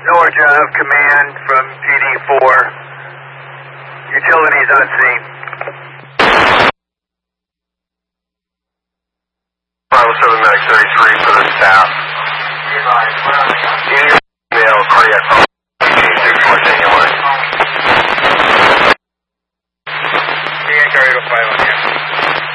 Georgia of command from PD4. Utilities on scene. 507 Max 33 for the staff. Email cardiac.